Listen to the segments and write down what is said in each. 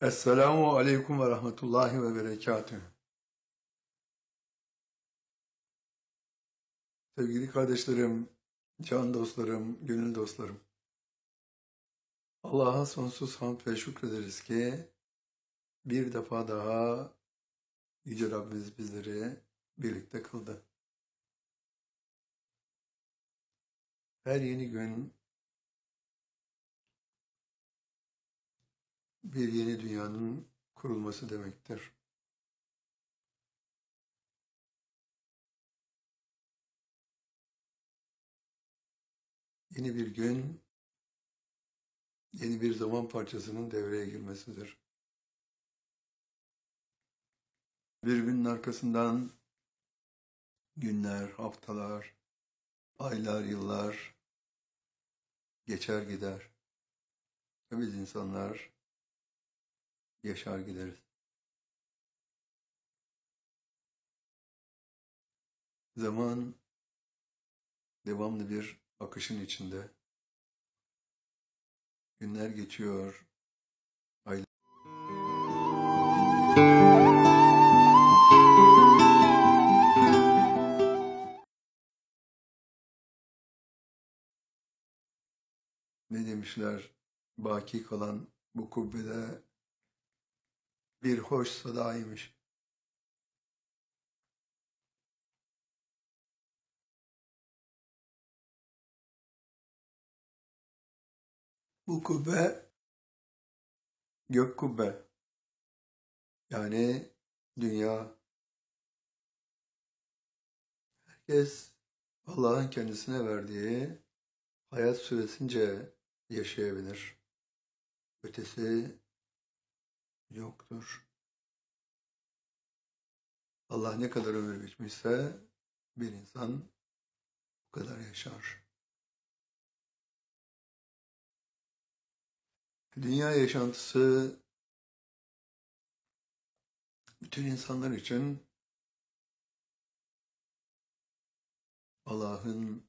Esselamu aleyküm ve rahmetullahi ve berekatühü. Sevgili kardeşlerim, can dostlarım, gönül dostlarım. Allah'a sonsuz hamd ve şükrederiz ki bir defa daha Yüce Rabbimiz bizleri birlikte kıldı. Her yeni gün bir yeni dünyanın kurulması demektir. Yeni bir gün, yeni bir zaman parçasının devreye girmesidir. Bir günün arkasından günler, haftalar, aylar, yıllar geçer gider. Ve biz insanlar yaşar gideriz. Zaman devamlı bir akışın içinde. Günler geçiyor, aylar. Ne demişler? Baki kalan bu kubbede bir hoş sadaymış. Bu kubbe gök kubbe. Yani dünya. Herkes Allah'ın kendisine verdiği hayat süresince yaşayabilir. Ötesi yoktur. Allah ne kadar ömür biçmişse bir insan bu kadar yaşar. Dünya yaşantısı bütün insanlar için Allah'ın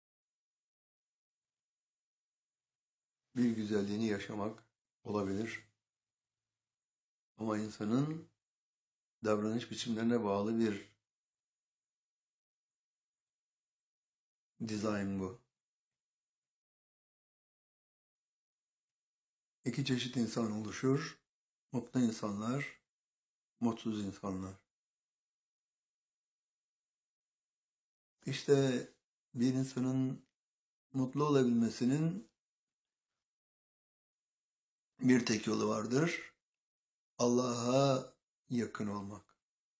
bir güzelliğini yaşamak olabilir. Ama insanın davranış biçimlerine bağlı bir dizayn bu. İki çeşit insan oluşur. Mutlu insanlar, mutsuz insanlar. İşte bir insanın mutlu olabilmesinin bir tek yolu vardır. Allah'a yakın olmak.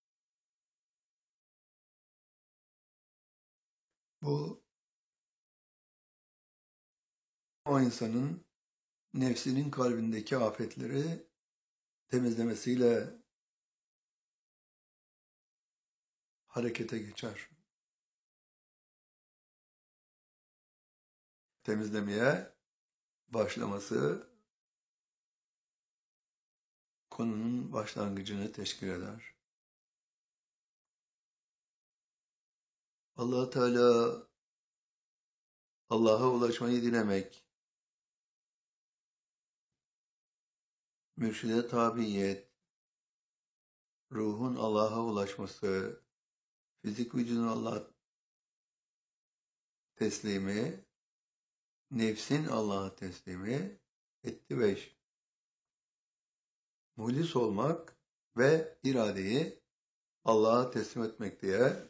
Bu o insanın nefsinin kalbindeki afetleri temizlemesiyle harekete geçer. Temizlemeye başlaması konunun başlangıcını teşkil eder. Allah Teala Allah'a ulaşmayı dilemek, mürşide tabiyet, ruhun Allah'a ulaşması, fizik vücudun Allah teslimi, nefsin Allah'a teslimi etti 5. Muhlis olmak ve iradeyi Allah'a teslim etmek diye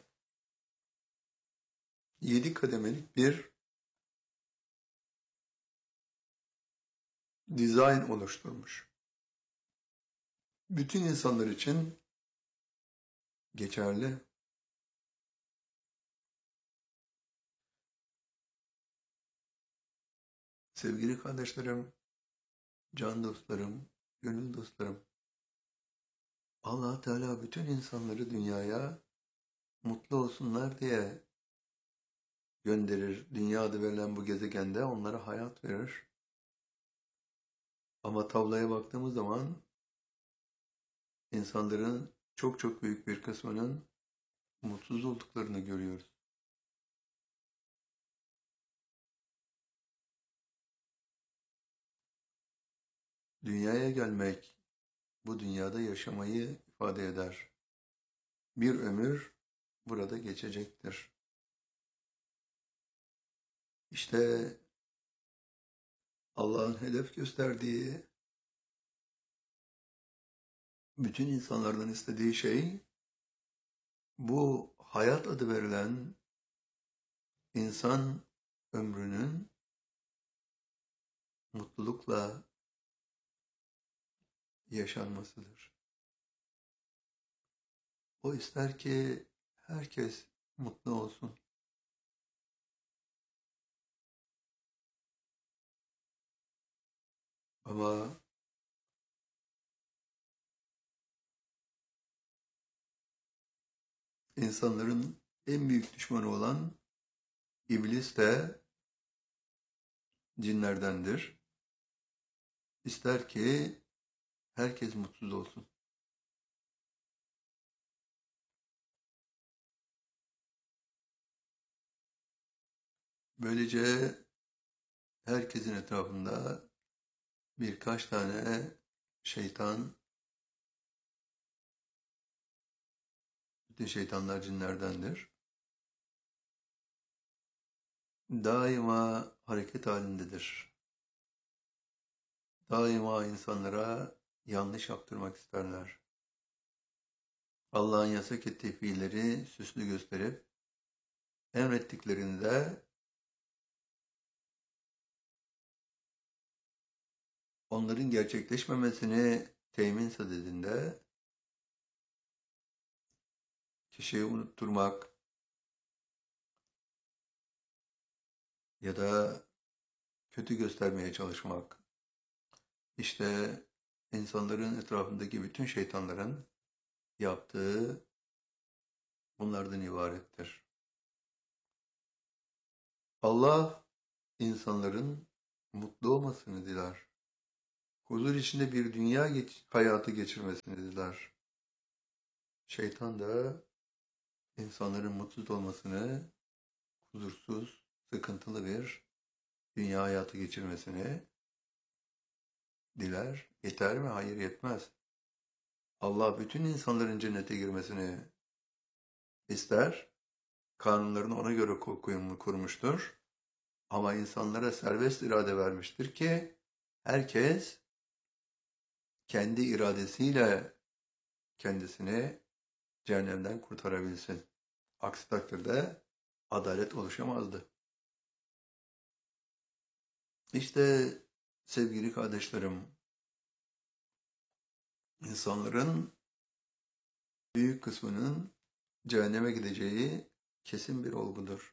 7 kademelik bir dizayn oluşturmuş. Bütün insanlar için geçerli. Sevgili kardeşlerim, can dostlarım, gönül dostlarım, Allah Teala bütün insanları dünyaya mutlu olsunlar diye gönderir. Dünya adı verilen bu gezegende onlara hayat verir. Ama tabloya baktığımız zaman insanların çok çok büyük bir kısmının mutsuz olduklarını görüyoruz. Dünyaya gelmek, bu dünyada yaşamayı ifade eder. Bir ömür burada geçecektir. İşte Allah'ın hedef gösterdiği, bütün insanlardan istediği şey, bu hayat adı verilen insan ömrünün mutlulukla yaşanmasıdır. O ister ki herkes mutlu olsun. Ama insanların en büyük düşmanı olan iblis de cinlerdendir. İster ki herkes mutsuz olsun. Böylece herkesin etrafında birkaç tane şeytan, bütün şeytanlar cinlerdendir. Daima hareket halindedir. Daima insanlara yanlış yaptırmak isterler. Allah'ın yasak ettiği fiilleri süslü gösterip, emrettiklerini de onların gerçekleşmemesini temin sadedinde kişiyi unutturmak ya da kötü göstermeye çalışmak, işte insanların etrafındaki bütün şeytanların yaptığı bunlardan ibarettir. Allah insanların mutlu olmasını diler. Huzur içinde bir dünya hayatı geçirmesini diler. Şeytan da insanların mutsuz olmasını, huzursuz, sıkıntılı bir dünya hayatı geçirmesini diler. Yeter mi? Hayır, yetmez. Allah bütün insanların cennete girmesini ister. Kanunlarını ona göre kurmuştur. Ama insanlara serbest irade vermiştir ki herkes kendi iradesiyle kendisini cehennemden kurtarabilsin. Aksi takdirde adalet oluşamazdı. İşte sevgili kardeşlerim, insanların büyük kısmının cehenneme gideceği kesin bir olgudur.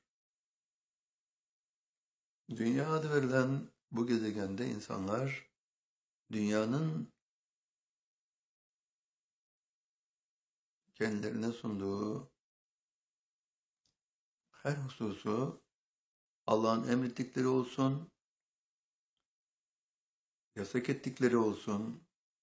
Dünya adı verilen bu gezegende insanlar dünyanın kendilerine sunduğu her hususu, Allah'ın emrettikleri olsun, yasak ettikleri olsun,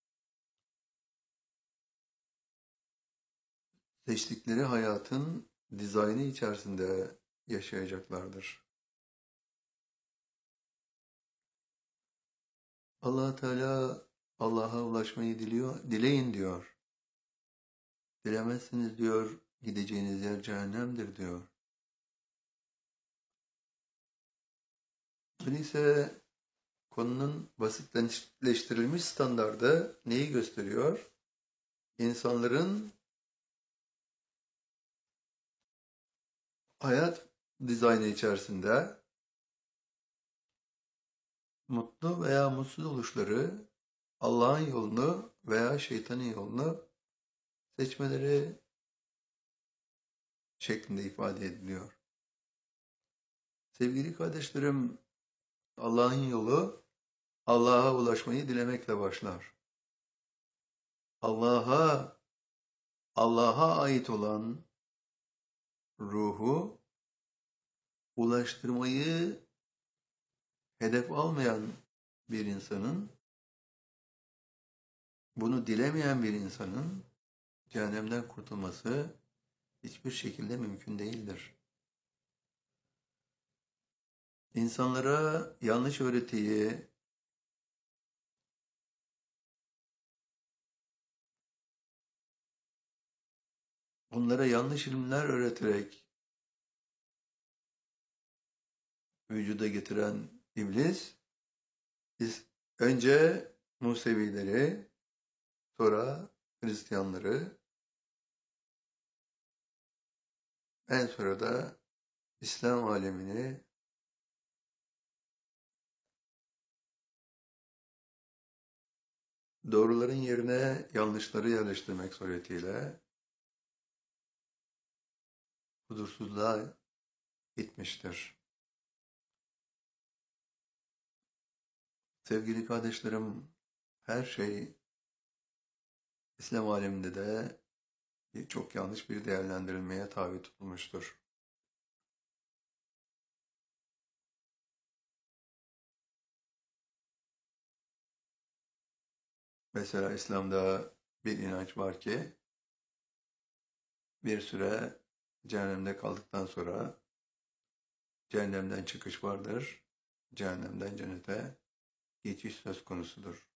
seçtikleri hayatın dizaynı içerisinde yaşayacaklardır. Allah Teala Allah'a ulaşmayı dileyin diyor. Dilemezsiniz diyor, gideceğiniz yer cehennemdir diyor. Öyleyse konunun basitleştirilmiş standardı neyi gösteriyor? İnsanların hayat dizaynı içerisinde mutlu veya mutsuz oluşları, Allah'ın yolunu veya şeytanın yolunu seçmeleri şeklinde ifade ediliyor. Sevgili kardeşlerim, Allah'ın yolu Allah'a ulaşmayı dilemekle başlar. Allah'a ait olan ruhu ulaştırmayı hedef almayan bir insanın, bunu dilemeyen bir insanın cehennemden kurtulması hiçbir şekilde mümkün değildir. İnsanlara yanlış öğretiyi, onlara yanlış ilimler öğreterek vücuda getiren iblis, önce Musevileri, sonra Hristiyanları, en sonra da İslam alemini doğruların yerine yanlışları yerleştirmek suretiyle huzursuzluğa gitmiştir. Sevgili kardeşlerim, her şey İslam aleminde de çok yanlış bir değerlendirilmeye tabi tutulmuştur. Mesela İslam'da bir inanç var ki bir süre cehennemde kaldıktan sonra cehennemden çıkış vardır, cehennemden cennete geçiş söz konusudur.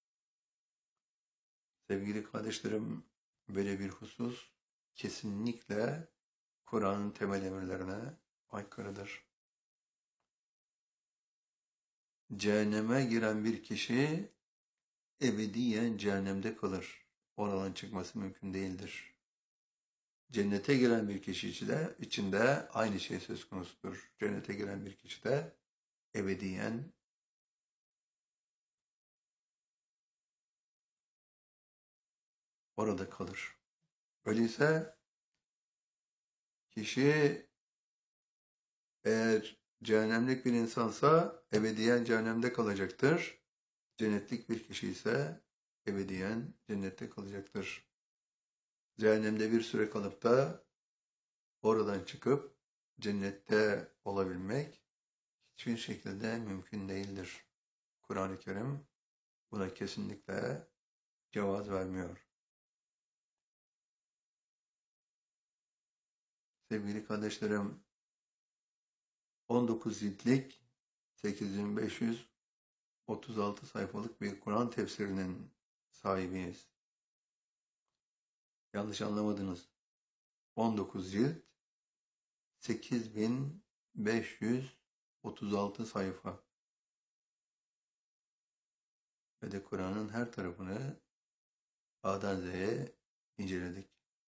Sevgili kardeşlerim, böyle bir husus kesinlikle Kur'an'ın temel emirlerine aykırıdır. Cehenneme giren bir kişi ebediyen cehennemde kalır. Oradan çıkması mümkün değildir. Cennete giren bir kişi içinde aynı şey söz konusudur. Cennete giren bir kişi de ebediyen orada kalır. Öyleyse kişi eğer cehennemlik bir insansa ebediyen cehennemde kalacaktır. Cennetlik bir kişi ise ebediyen cennette kalacaktır. Cehennemde bir süre kalıp da oradan çıkıp cennette olabilmek hiçbir şekilde mümkün değildir. Kur'an-ı Kerim buna kesinlikle cevaz vermiyor. Sevgili kardeşlerim, 19 ciltlik 8536 sayfalık bir Kur'an tefsirinin sahibiyiz. Yanlış anlamadınız. 19 cilt 8536 sayfa ve de Kur'an'ın her tarafını A'dan Z'ye inceledik.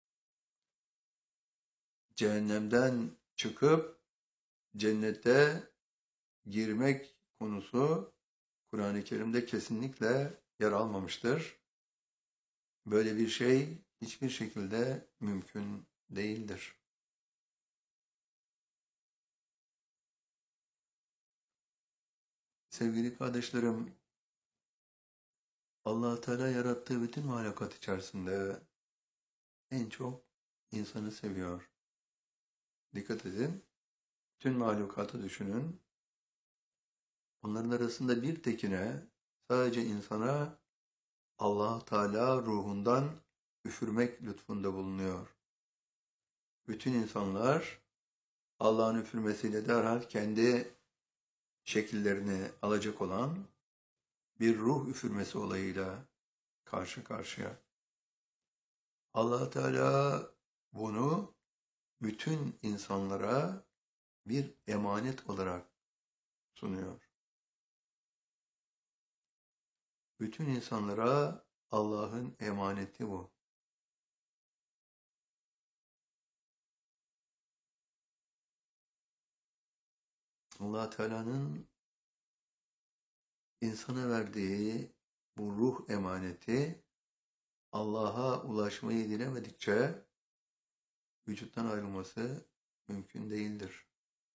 Cehennemden çıkıp cennete girmek konusu Kur'an-ı Kerim'de kesinlikle yer almamıştır. Böyle bir şey hiçbir şekilde mümkün değildir. Sevgili kardeşlerim, Allah Teala yarattığı bütün mahlukat içerisinde en çok insanı seviyor. Dikkat edin, tüm mahlukatı düşünün. Onların arasında bir tekine, sadece insana Allah Teala ruhundan üfürmek lütfunda bulunuyor. Bütün insanlar Allah'ın üfürmesiyle derhal kendi şekillerini alacak olan bir ruh üfürmesi olayıyla karşı karşıya. Allah Teala bunu bütün insanlara bir emanet olarak sunuyor. Bütün insanlara Allah'ın emaneti bu. Allah Teala'nın insana verdiği bu ruh emaneti Allah'a ulaşmayı dilemedikçe vücuttan ayrılması mümkün değildir.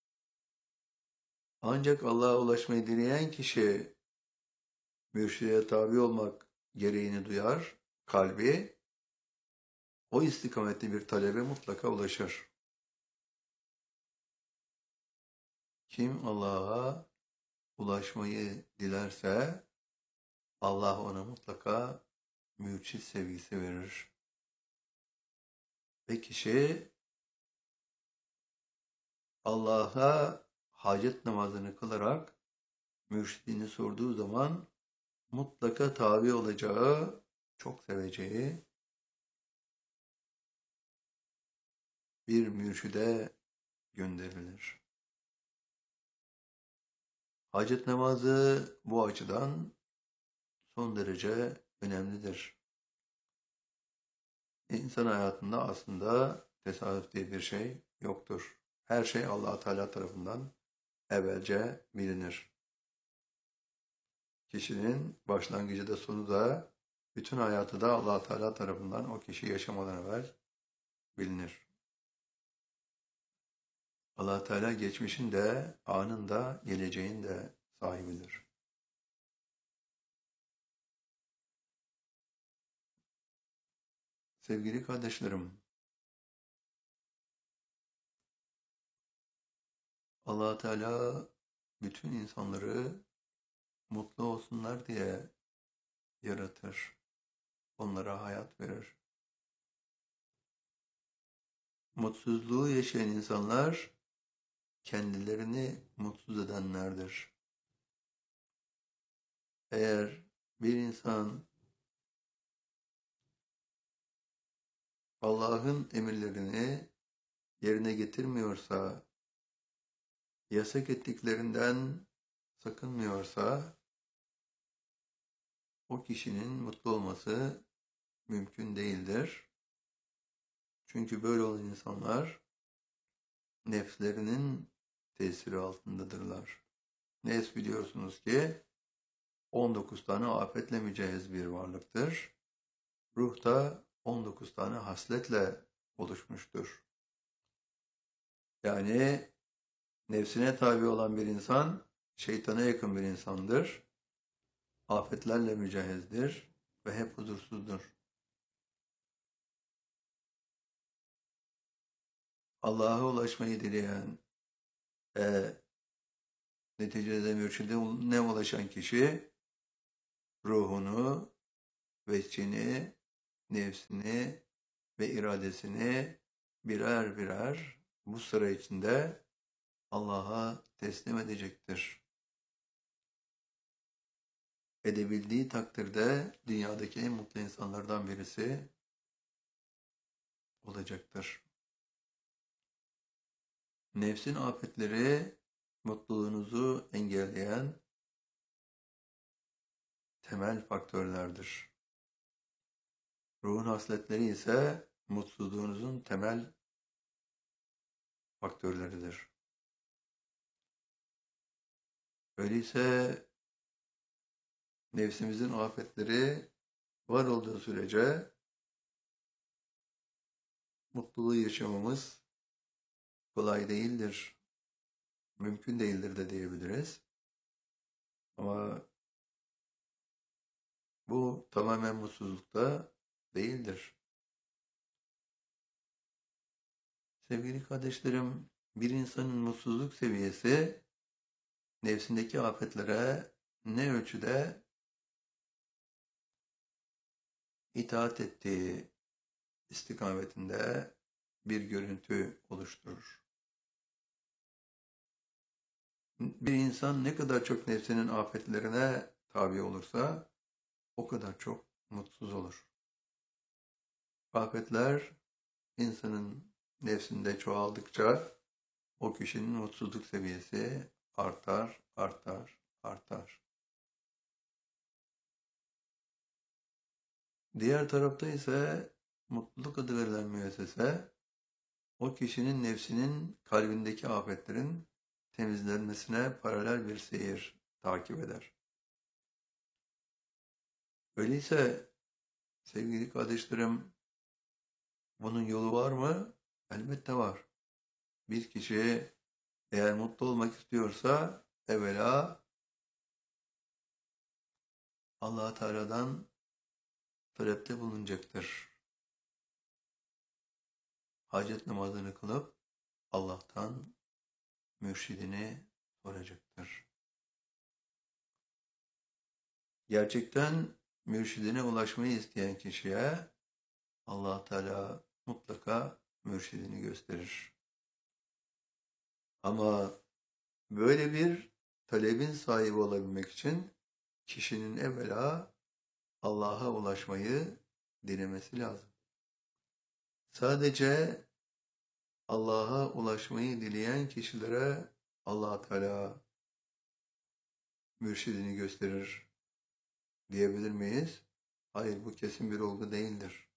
Ancak Allah'a ulaşmayı dileyen kişi mürşide tabi olmak gereğini duyar, kalbi o istikamette bir talebe mutlaka ulaşır. Kim Allah'a ulaşmayı dilerse Allah ona mutlaka mürşid sevgisi verir. Ve kişi Allah'a hacet namazını kılarak mürşidini sorduğu zaman mutlaka tabi olacağı, çok seveceği bir mürşide gönderilir. Hacet namazı bu açıdan son derece önemlidir. İnsan hayatında aslında tesadüf diye bir şey yoktur. Her şey Allah Teala tarafından evvelce bilinir. Kişinin başlangıcı da sonu da bütün hayatı da Allah Teala tarafından o kişi yaşamadan evvel bilinir. Allah Teala geçmişin de, anın da, geleceğin de sahibidir. Sevgili kardeşlerim, Allah Teala bütün insanları mutlu olsunlar diye yaratır. Onlara hayat verir. Mutsuzluğu yaşayan insanlar kendilerini mutsuz edenlerdir. Eğer bir insan Allah'ın emirlerini yerine getirmiyorsa, yasak ettiklerinden sakınmıyorsa, o kişinin mutlu olması mümkün değildir. Çünkü böyle olan insanlar nefslerinin tesiri altındadırlar. Nefs biliyorsunuz ki 19 tane afetle mücehhez bir varlıktır. Ruh da 19 tane hasletle oluşmuştur. Yani nefsine tabi olan bir insan şeytana yakın bir insandır. Afetlerle mücehhezdir ve hep huzursuzdur. Allah'a ulaşmayı dileyen neticede mürşide ulaşan kişi ruhunu, veçhini, nefsini ve iradesini birer birer bu sıra içinde Allah'a teslim edecektir. Edebildiği takdirde dünyadaki en mutlu insanlardan birisi olacaktır. Nefsin afetleri mutluluğunuzu engelleyen temel faktörlerdir. Ruhun hasletleri ise mutluluğunuzun temel faktörleridir. Öyleyse nefsimizin afetleri var olduğu sürece mutluluğu yaşamamız kolay değildir. Mümkün değildir de diyebiliriz. Ama bu tamamen mutsuzlukta değildir. Sevgili kardeşlerim, bir insanın mutsuzluk seviyesi nefsindeki afetlere ne ölçüde itaat ettiği istikametinde bir görüntü oluşturur. Bir insan ne kadar çok nefsinin afetlerine tabi olursa o kadar çok mutsuz olur. Afetler insanın nefsinde çoğaldıkça o kişinin mutsuzluk seviyesi artar, artar, artar. Diğer tarafta ise mutluluk adı verilen müessese o kişinin nefsinin kalbindeki afetlerin temizlenmesine paralel bir seyir takip eder. Öyleyse sevgili kardeşlerim, bunun yolu var mı? Elbette var. Bir kişi eğer mutlu olmak istiyorsa evvela Allah Teala'dan talepte bulunacaktır. Hacet namazını kılıp Allah'tan mürşidini soracaktır. Gerçekten mürşidine ulaşmayı isteyen kişiye Allah Teala mutlaka mürşidini gösterir. Ama böyle bir talebin sahibi olabilmek için kişinin evvela Allah'a ulaşmayı dilemesi lazım. Sadece Allah'a ulaşmayı dileyen kişilere Allah Teala mürşidini gösterir diyebilir miyiz? Hayır, bu kesin bir olgu değildir.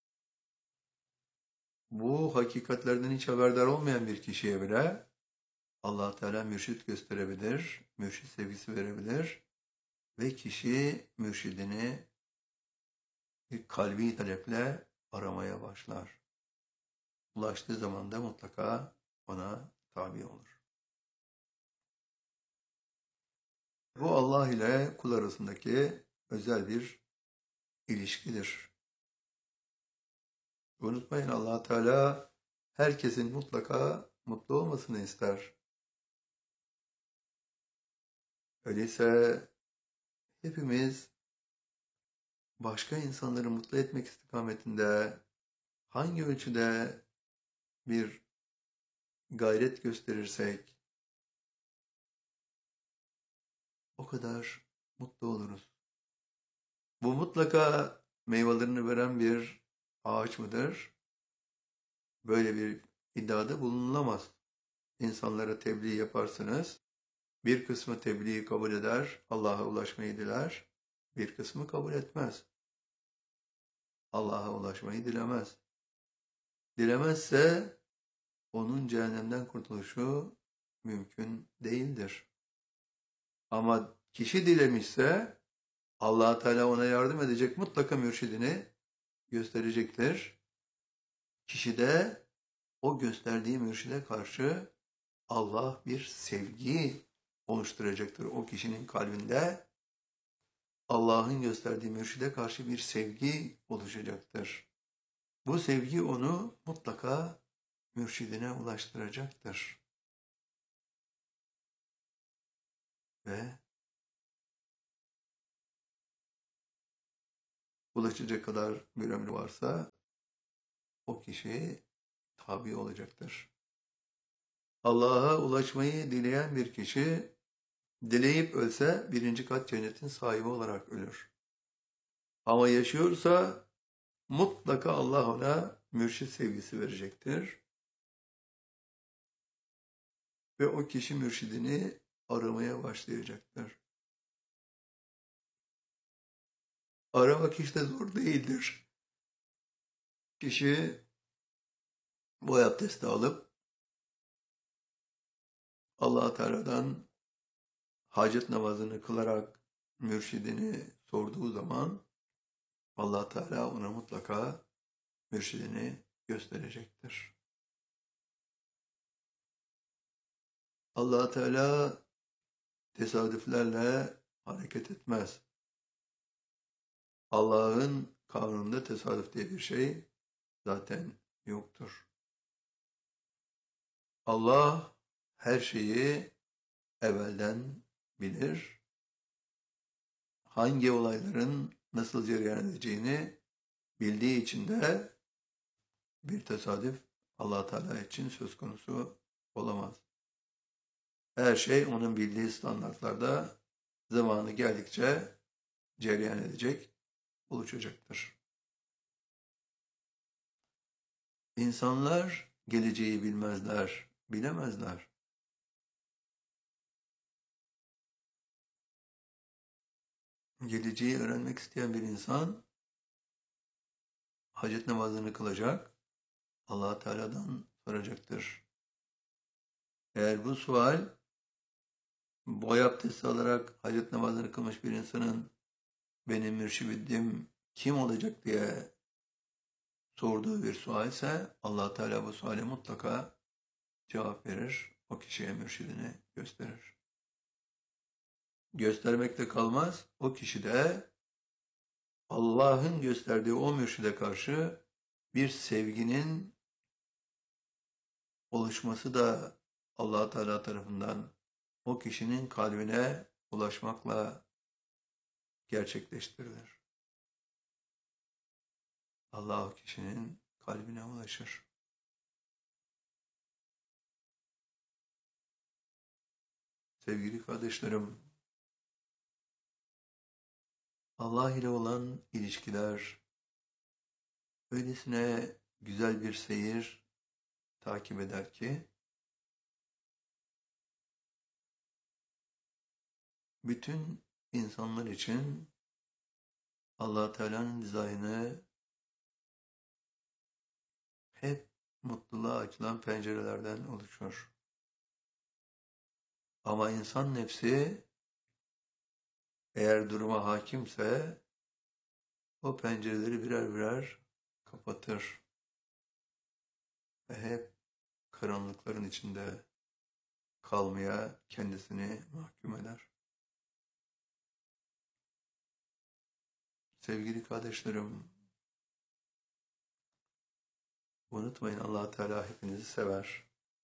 Bu hakikatlerden hiç haberdar olmayan bir kişiye bile Allah Teala mürşit gösterebilir, mürşit sevgisi verebilir ve kişi mürşidini bir kalbi taleple aramaya başlar. Ulaştığı zaman da mutlaka ona tabi olur. Bu Allah ile kul arasındaki özel bir ilişkidir. Unutmayın, Allah Teala herkesin mutlaka mutlu olmasını ister. Öyleyse hepimiz başka insanları mutlu etmek istikametinde hangi ölçüde bir gayret gösterirsek o kadar mutlu oluruz. Bu mutlaka meyvelerini veren bir ağaç mıdır? Böyle bir iddiada bulunulamaz. İnsanlara tebliğ yaparsınız. Bir kısmı tebliği kabul eder, Allah'a ulaşmayı diler. Bir kısmı kabul etmez. Allah'a ulaşmayı dilemez. Dilemezse onun cehennemden kurtuluşu mümkün değildir. Ama kişi dilemişse Allah Teala ona yardım edecek, mutlaka mürşidini gösterecektir. Kişi de o gösterdiği mürşide karşı Allah bir sevgi oluşturacaktır. O kişinin kalbinde Allah'ın gösterdiği mürşide karşı bir sevgi oluşacaktır. Bu sevgi onu mutlaka mürşidine ulaştıracaktır. Ve ulaşacak kadar bir ömrü varsa o kişi tabi olacaktır. Allah'a ulaşmayı dileyen bir kişi dileyip ölse birinci kat cennetin sahibi olarak ölür. Ama yaşıyorsa mutlaka Allah ona mürşit sevgisi verecektir. Ve o kişi mürşidini aramaya başlayacaktır. Aramak işte zor değildir. Kişi bu abdesti alıp Allah Teala'dan hacet namazını kılarak mürşidini sorduğu zaman Allah Teala ona mutlaka mürşidini gösterecektir. Allah Teala tesadüflerle hareket etmez. Allah'ın kanununda tesadüf diye bir şey zaten yoktur. Allah her şeyi evvelden bilir. Hangi olayların nasıl cereyan edeceğini bildiği için de bir tesadüf Allah Teala için söz konusu olamaz. Her şey onun bildiği standartlarda zamanı geldikçe cereyan edecek, oluşacaktır. İnsanlar geleceği bilmezler, bilemezler. Geleceği öğrenmek isteyen bir insan hacet namazını kılacak, Allah Teala'dan soracaktır. Eğer bu sual boy abdesti alarak hacet namazını kılmış bir insanın benim mürşidim kim olacak diye sorduğu bir sual ise Allah Teala bu suale mutlaka cevap verir. O kişiye mürşidini gösterir. Göstermekte kalmaz. O kişi de Allah'ın gösterdiği o mürşide karşı bir sevginin oluşması da Allah Teala tarafından o kişinin kalbine ulaşmakla gerçekleştirilir. Allah o kişinin kalbine ulaşır. Sevgili kardeşlerim, Allah ile olan ilişkiler öylesine güzel bir seyir takip eder ki bütün insanlar için Allah Teala'nın dizaynı hep mutluluğa açılan pencerelerden oluşur. Ama insan nefsi eğer duruma hakimse o pencereleri birer birer kapatır ve hep karanlıkların içinde kalmaya kendisini mahkum eder. Sevgili kardeşlerim, unutmayın Allah Teala hepinizi sever.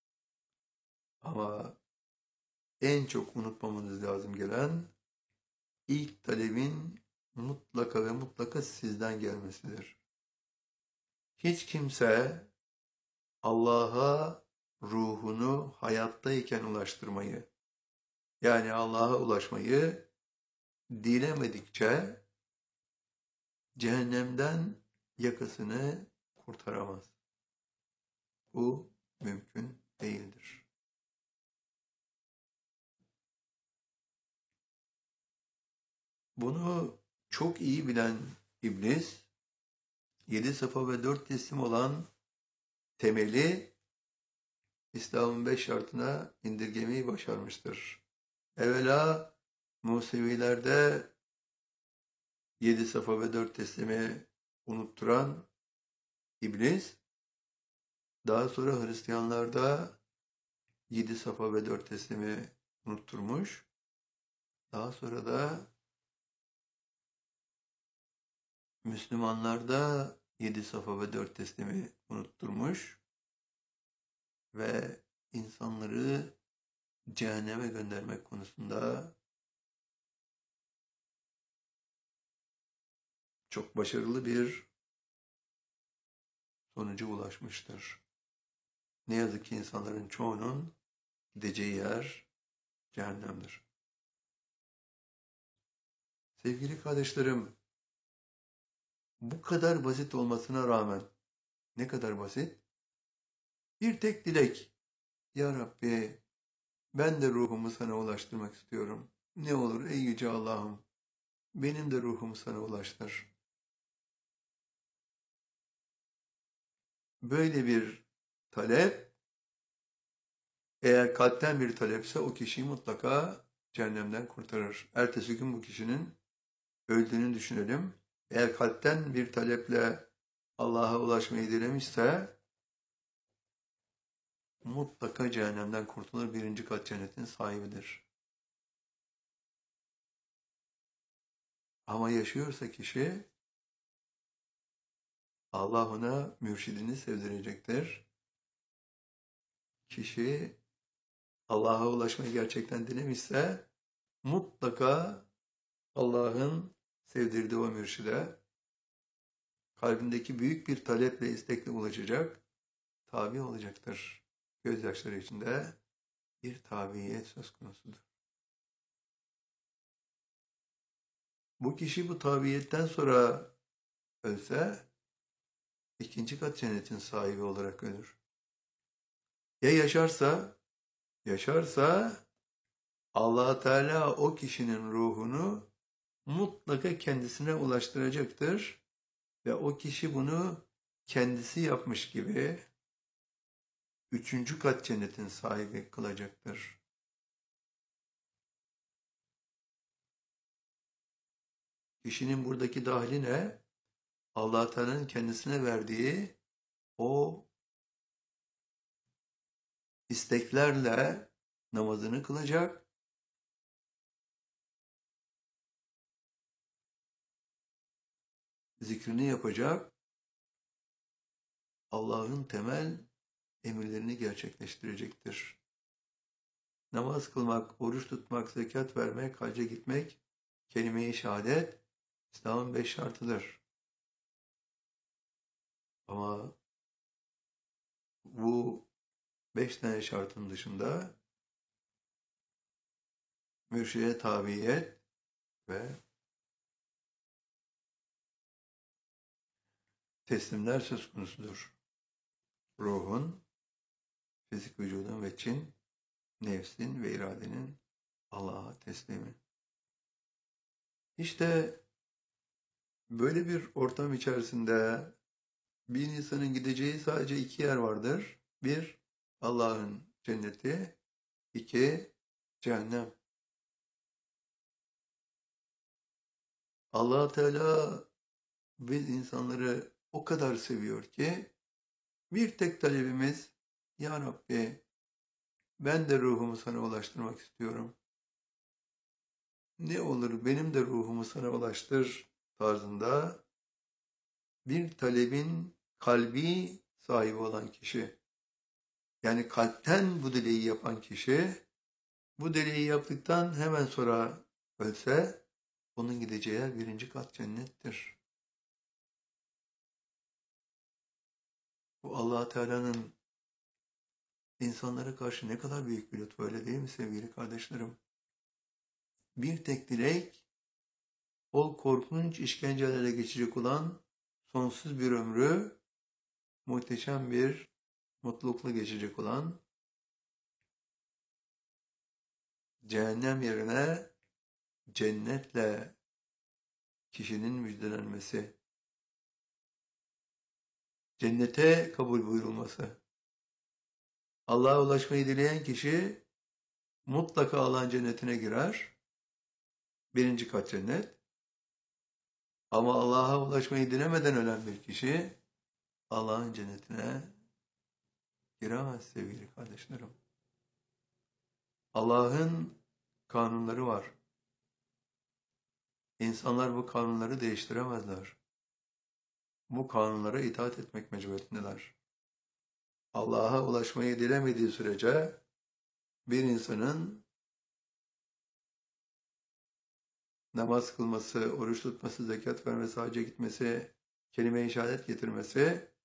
Ama en çok unutmamanız lazım gelen ilk talebin mutlaka ve mutlaka sizden gelmesidir. Hiç kimse Allah'a ruhunu hayattayken ulaştırmayı, yani Allah'a ulaşmayı dilemedikçe cehennemden yakasını kurtaramaz. Bu mümkün değildir. Bunu çok iyi bilen İblis, 7 safa ve 4 teslim olan temeli İslam'ın 5 şartına indirgemeyi başarmıştır. Evvela Musevilerde 7 safa ve 4 teslimi unutturan İblis, daha sonra Hristiyanlarda 7 safa ve 4 teslimi unutturmuş. Daha sonra da Müslümanlarda 7 safa ve 4 teslimi unutturmuş ve insanları cehenneme göndermek konusunda çok başarılı bir sonuca ulaşmıştır. Ne yazık ki insanların çoğunun gideceği yer cehennemdir. Sevgili kardeşlerim, bu kadar basit olmasına rağmen, ne kadar basit? Bir tek dilek. Ya Rabbi, ben de ruhumu sana ulaştırmak istiyorum. Ne olur ey yüce Allah'ım, benim de ruhumu sana ulaştır. Böyle bir talep, eğer kalpten bir talepse o kişiyi mutlaka cehennemden kurtarır. Ertesi gün bu kişinin öldüğünü düşünelim. Eğer kalpten bir taleple Allah'a ulaşmayı dilemişse mutlaka cehennemden kurtulur. 1. kat cennetin sahibidir. Ama yaşıyorsa kişi Allah ona mürşidini sevdirecektir. Kişi Allah'a ulaşmayı gerçekten dilemişse mutlaka Allah'ın sevdirdiği o mürşide kalbindeki büyük bir taleple, istekle ulaşacak, tabi olacaktır. Gözyaşları içinde bir tabiyet söz konusudur. Bu kişi bu tabiyetten sonra ölse 2. kat cennetin sahibi olarak ölür. Ya yaşarsa Allah Teala o kişinin ruhunu mutlaka kendisine ulaştıracaktır ve o kişi bunu kendisi yapmış gibi 3. kat cennetin sahibi kılacaktır. Kişinin buradaki dahli ne? Allah Teala'nın kendisine verdiği o isteklerle namazını kılacak, zikrini yapacak, Allah'ın temel emirlerini gerçekleştirecektir. Namaz kılmak, oruç tutmak, zekat vermek, hacca gitmek, kelime-i şehadet, İslam'ın 5 şartıdır. Ama bu 5 tane şartın dışında mürşide tabiyet ve teslimler söz konusudur. Ruhun fizik vücudun ve için, nefsin ve iradenin Allah'a teslimi. İşte böyle bir ortam içerisinde bir insanın gideceği sadece iki yer vardır. Bir, Allah'ın cenneti. İki, cehennem. Allah Teala biz insanları o kadar seviyor ki bir tek talebimiz, Ya Rabbi ben de ruhumu sana ulaştırmak istiyorum. Ne olur benim de ruhumu sana ulaştır tarzında bir talebin kalbi sahibi olan kişi. Yani kalpten bu dileği yapan kişi, bu dileği yaptıktan hemen sonra ölse, onun gideceği yer birinci kat cennettir. Bu Allah Teala'nın insanlara karşı ne kadar büyük bir lütfu, öyle değil mi sevgili kardeşlerim? Bir tek dilek, o korkunç işkencelerle geçecek olan sonsuz bir ömrü, muhteşem bir mutlulukla geçecek olan, cehennem yerine cennetle kişinin müjdelenmesi, cennete kabul buyurulması. Allah'a ulaşmayı dileyen kişi mutlaka Allah'ın cennetine girer. Birinci kat cennet. Ama Allah'a ulaşmayı dilemeden ölen bir kişi Allah'ın cennetine giremez sevgili kardeşlerim. Allah'ın kanunları var. İnsanlar bu kanunları değiştiremezler. Bu kanunlara itaat etmek mecburiyetindeler. Allah'a ulaşmayı dilemediği sürece bir insanın namaz kılması, oruç tutması, zekat vermesi, hacca gitmesi, kelime-i şehadet getirmesi